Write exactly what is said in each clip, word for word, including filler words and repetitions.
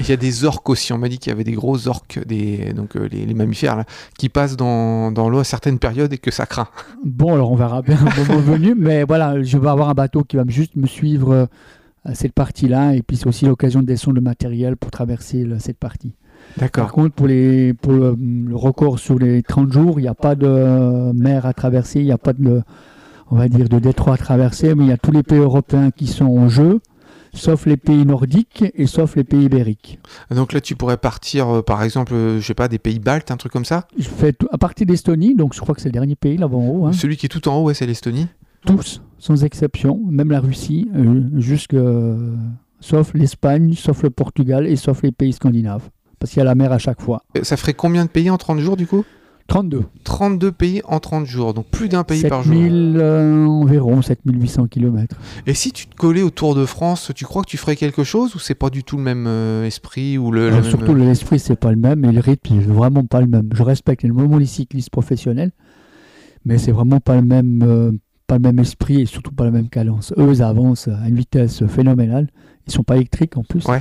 Il y a des orques aussi. On m'a dit qu'il y avait des gros orques, des, donc euh, les, les mammifères, là, qui passent dans, dans l'eau à certaines périodes et que ça craint. Bon, alors on verra bien au moment venu, mais voilà, je vais avoir un bateau qui va juste me suivre euh, à cette partie-là, et puis c'est aussi l'occasion de descendre le matériel pour traverser le, cette partie. D'accord. Par contre, pour, les, pour le, le record sur les trente jours, il n'y a pas de mer à traverser, il n'y a pas de, on va dire, de détroit à traverser, mais il y a tous les pays européens qui sont en jeu, sauf les pays nordiques et sauf les pays ibériques. Donc là, tu pourrais partir, euh, par exemple, euh, je sais pas, des pays baltes, un truc comme ça. Je fais tout, à partir d'Estonie, donc je crois que c'est le dernier pays là-bas en haut. Hein. Celui qui est tout en haut, ouais, c'est l'Estonie. Tous, sans exception, même la Russie, euh, jusque, euh, sauf l'Espagne, sauf le Portugal et sauf les pays scandinaves. Parce qu'il y a la mer à chaque fois. Ça ferait combien de pays en trente jours du coup ? trente-deux. trente-deux pays en trente jours, donc plus d'un pays par jour. sept mille euh, environ, sept mille huit cents kilomètres. Et si tu te collais au Tour de France, tu crois que tu ferais quelque chose ou c'est pas du tout le même euh, esprit ou le, Alors, la surtout même... l'esprit, c'est pas le même et le rythme, c'est vraiment pas le même. Je respecte énormément les cyclistes professionnels, mais c'est vraiment pas le même, euh, pas le même esprit et surtout pas la même cadence. Eux, ils avancent à une vitesse phénoménale. Ils sont pas électriques en plus. Ouais.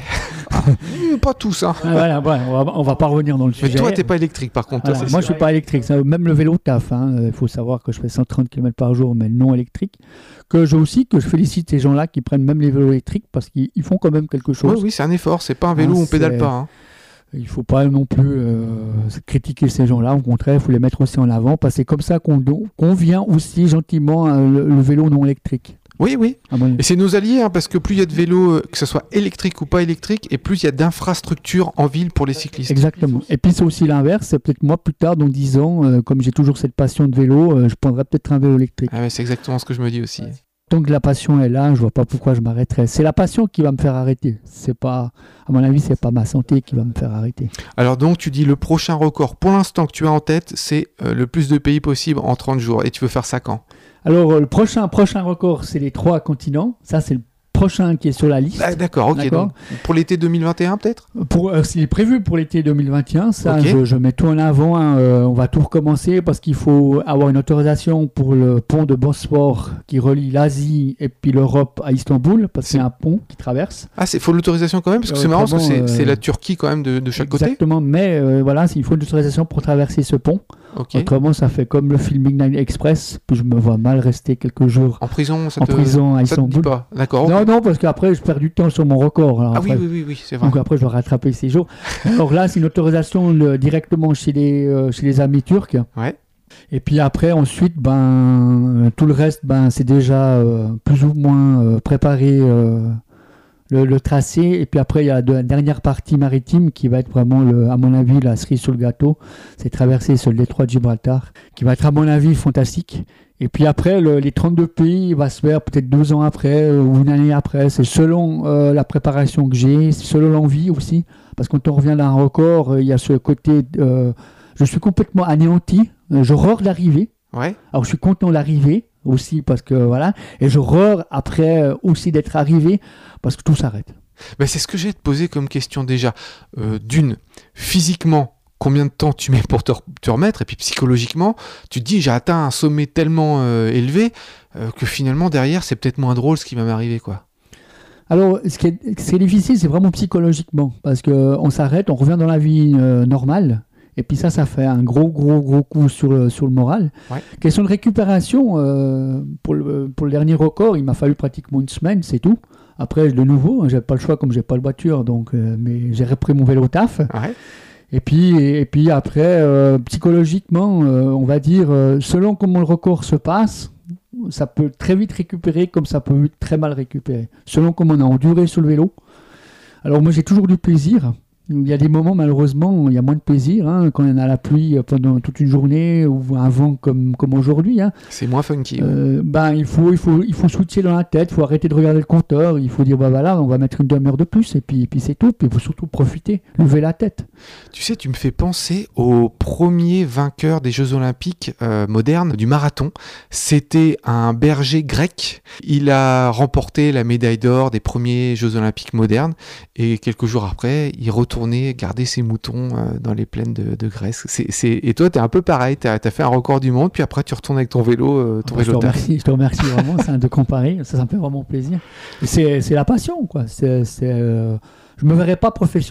Pas tous, hein. Ah, voilà, voilà, on, va, on va pas revenir dans le Mais sujet. toi, t'es pas électrique par contre. Voilà, Toi, moi, sûr. je suis pas électrique. Ça, même le vélo taf. Il hein. faut savoir que je fais cent trente kilomètres par jour, mais non électrique. Que je aussi que je félicite ces gens-là qui prennent même les vélos électriques parce qu'ils ils font quand même quelque chose. Oui, oui, c'est un effort. C'est pas un vélo Ah, où on pédale c'est... pas. Hein. Il faut pas non plus euh, critiquer ces gens-là. Au contraire, il faut les mettre aussi en avant parce que c'est comme ça qu'on, qu'on vient aussi gentiment euh, le, le vélo non électrique. Oui, oui. Ah bon. Et c'est nos alliés, hein, parce que plus il y a de vélos, que ce soit électrique ou pas électrique, et plus il y a d'infrastructures en ville pour les cyclistes. Exactement. Et puis c'est aussi l'inverse. C'est peut-être moi plus tard, dans dix ans, euh, comme j'ai toujours cette passion de vélo, euh, je prendrai peut-être un vélo électrique. Ah ouais, c'est exactement ce que je me dis aussi. Tant que la passion est là, je vois pas pourquoi je m'arrêterais. C'est la passion qui va me faire arrêter. C'est pas, à mon avis, c'est pas ma santé qui va me faire arrêter. Alors donc, tu dis le prochain record, pour l'instant que tu as en tête, c'est euh, le plus de pays possible en trente jours. Et tu veux faire ça quand ? Alors, le prochain, prochain record, c'est les trois continents. Ça, c'est le prochain qui est sur la liste. Ah, d'accord, ok. D'accord. Donc, pour l'été deux mille vingt et un, peut-être ? Pour, euh, s'il est prévu pour l'été deux mille vingt et un, ça, Ok. je, je mets tout en avant. Hein, euh, on va tout recommencer parce qu'il faut avoir une autorisation pour le pont de Bosphore qui relie l'Asie et puis l'Europe à Istanbul, parce qu'il y a un pont qui traverse. Ah, il faut l'autorisation quand même, parce que Euh, c'est marrant, parce que c'est, autrement, euh, c'est la Turquie quand même de, de chaque côté. Exactement, mais euh, voilà, il faut une autorisation pour traverser ce pont. Ok. Autrement, ça fait comme le film Midnight Express, puis je me vois mal rester quelques jours En prison, ça en te, prison à ça te dit Istanbul. pas. D'accord. Non, ok. non, parce qu'après, je perds du temps sur mon record. Alors Ah après, oui, oui, oui, oui, c'est vrai. donc après, je dois rattraper ces jours. Alors là, c'est une autorisation le- directement chez les, euh, chez les amis turcs. Ouais. Et puis après, ensuite, ben, euh, tout le reste, ben, c'est déjà euh, plus ou moins euh, préparé euh, le, le tracé. Et puis après, il y a de- la dernière partie maritime qui va être vraiment, le, à mon avis, la cerise sur le gâteau. C'est traverser ce détroit de Gibraltar, qui va être, à mon avis, fantastique. Et puis après, le- les trente-deux pays, il va se faire peut-être deux ans après euh, ou une année après. C'est selon euh, la préparation que j'ai, c'est selon l'envie aussi. Parce que quand on revient d'un record, euh, il y a ce côté... euh, je suis complètement anéanti. Euh, Je rore d'arriver. Ouais. Alors je suis content d'arriver aussi parce que voilà. Et je rore après euh, aussi d'être arrivé parce que tout s'arrête. Ben, c'est ce que j'ai te poser comme question déjà. Euh, d'une, physiquement, combien de temps tu mets pour te, re- te remettre ? Et puis psychologiquement, tu te dis, j'ai atteint un sommet tellement euh, élevé euh, que finalement, derrière, c'est peut-être moins drôle ce qui va m'arriver, quoi. Alors, ce qui est, ce qui est difficile, c'est vraiment psychologiquement. Parce qu'on s'arrête, on revient dans la vie euh, normale. Et puis ça, ça fait un gros, gros, gros coup sur le, sur le moral. Ouais. Question de récupération, euh, pour, le, pour le dernier record, il m'a fallu pratiquement une semaine, c'est tout. Après, de nouveau, hein, j'ai pas le choix comme j'ai pas de voiture, donc, euh, mais j'ai repris mon vélo taf. Ouais. Et puis, et, et puis après, euh, psychologiquement, euh, on va dire, euh, selon comment le record se passe, ça peut très vite récupérer comme ça peut très mal récupérer. Selon comment on a enduré sur le vélo. Alors moi, j'ai toujours du plaisir. Il y a des moments, malheureusement, il y a moins de plaisir, hein, quand on a la pluie pendant toute une journée ou un vent comme, comme aujourd'hui. Hein. C'est moins funky. Ouais. Euh, ben, il faut, il faut, il faut switcher dans la tête, il faut arrêter de regarder le compteur, il faut dire, bah voilà, on va mettre une demi-heure de plus, et puis, et puis c'est tout. Puis il faut surtout profiter, lever la tête. Tu sais, tu me fais penser au premier vainqueur des Jeux Olympiques euh, modernes du marathon. C'était un berger grec. Il a remporté la médaille d'or des premiers Jeux Olympiques modernes. Et quelques jours après, il retournait garder ses moutons euh, dans les plaines de, de Grèce. C'est, c'est... Et toi, tu es un peu pareil. Tu as fait un record du monde, puis après, tu retournes avec ton vélo. Euh, ton Ah, je, te vélo taf. remercie, je te remercie vraiment ça, de comparer. Ça, ça me fait vraiment plaisir. C'est, c'est la passion, quoi. C'est, c'est, euh, je ne me verrais pas professionnel.